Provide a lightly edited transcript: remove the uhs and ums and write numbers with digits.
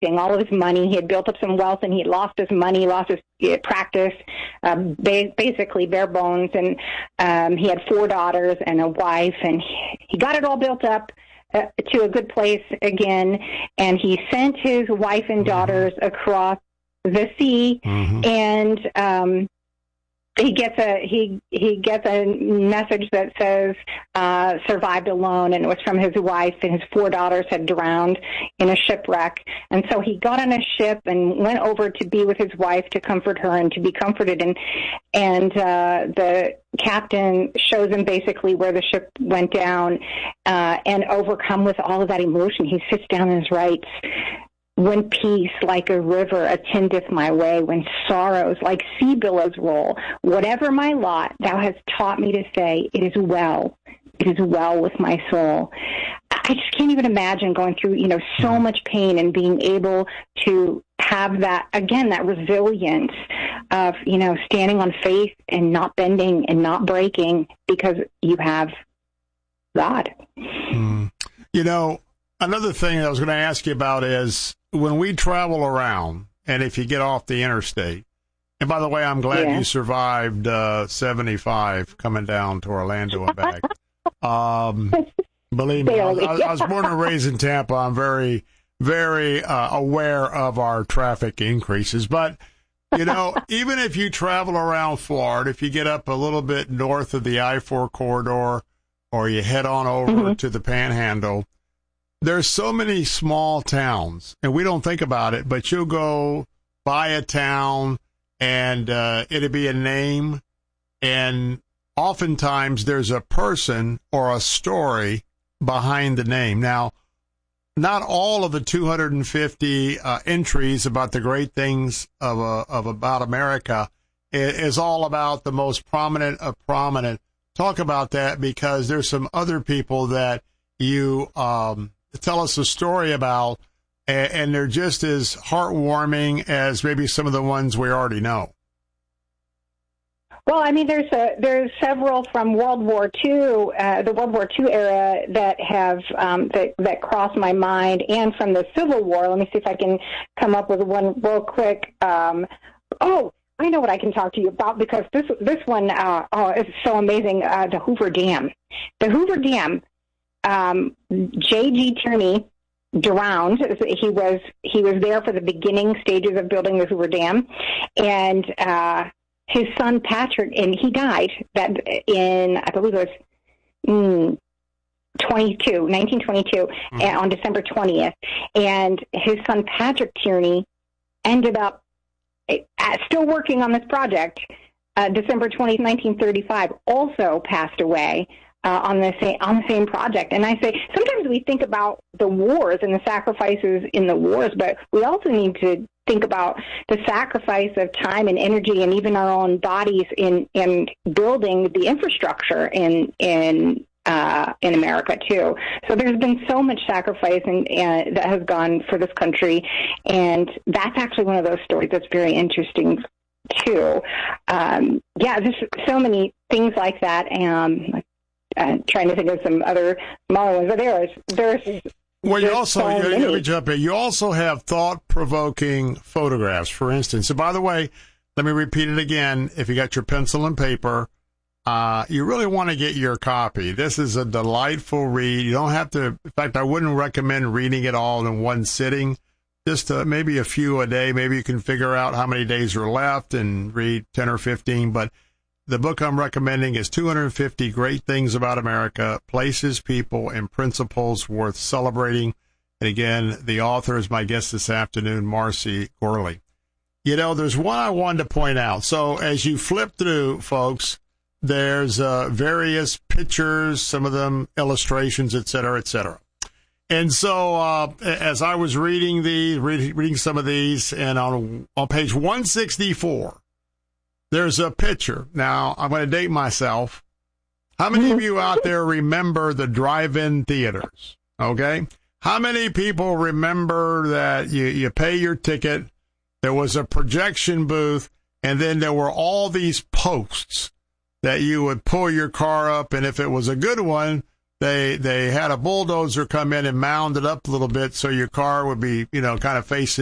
wasting all of his money. He had built up some wealth, and he had lost his money, lost his practice, basically bare bones. And he had 4 daughters and a wife, and he got it all built up to a good place again. And he sent his wife and daughters across the sea, and he gets a message that says survived alone, and it was from his wife, and his 4 daughters had drowned in a shipwreck. And so he got on a ship and went over to be with his wife to comfort her and to be comforted. And the captain shows him basically where the ship went down, and overcome with all of that emotion, he sits down and writes, "When peace like a river attendeth my way, when sorrows like sea billows roll, whatever my lot, thou hast taught me to say, it is well with my soul." I just can't even imagine going through, so much pain and being able to have that, again, that resilience of, standing on faith and not bending and not breaking because you have God. Another thing I was going to ask you about is when we travel around, and if you get off the interstate, and by the way, I'm glad you survived 75 coming down to Orlando and back. Believe me, I was born and raised in Tampa. I'm very, very aware of our traffic increases. But, even if you travel around Florida, if you get up a little bit north of the I-4 corridor or you head on over to the Panhandle, there's so many small towns, and we don't think about it, but you'll go by a town, and it'll be a name, and oftentimes there's a person or a story behind the name. Now, not all of the 250 entries about the great things of about America is all about the most prominent of prominent. Talk about that, because there's some other people that you tell us a story about, and they're just as heartwarming as maybe some of the ones we already know. Well, I mean, there's several from World War II, the World War II era that have that cross my mind, and from the Civil War. Let me see if I can come up with one real quick. I know what I can talk to you about, because this one is so amazing. The Hoover Dam. The Hoover Dam. J.G. Tierney drowned. He was there for the beginning stages of building the Hoover Dam, and his son Patrick, and he died in, I believe it was 1922, on December 20th, and his son Patrick Tierney ended up still working on this project. December 20th, 1935, also passed away on the same project. And I say, sometimes we think about the wars and the sacrifices in the wars, but we also need to think about the sacrifice of time and energy, and even our own bodies in building the infrastructure in America too. So there's been so much sacrifice and that has gone for this country, and that's actually one of those stories that's very interesting too. There's so many things like that. Trying to think of some other smaller ones, but there's well, you also, let me jump in. You also have thought-provoking photographs, for instance. So, by the way, let me repeat it again. If you got your pencil and paper, you really want to get your copy. This is a delightful read. You don't have to, in fact, I wouldn't recommend reading it all in one sitting. Just maybe a few a day. Maybe you can figure out how many days are left and read 10 or 15. But the book I'm recommending is 250 Great Things About America, Places, People, and Principles Worth Celebrating. And again, the author is my guest this afternoon, Marcy Gorley. There's one I wanted to point out. So as you flip through, folks, there's various pictures, some of them illustrations, et cetera, et cetera. And so as I was reading reading some of these, and on page 164, there's a picture. Now, I'm going to date myself. How many of you out there remember the drive-in theaters? Okay? How many people remember that you pay your ticket, there was a projection booth, and then there were all these posts that you would pull your car up, and if it was a good one, they had a bulldozer come in and mound it up a little bit so your car would be, kind of facing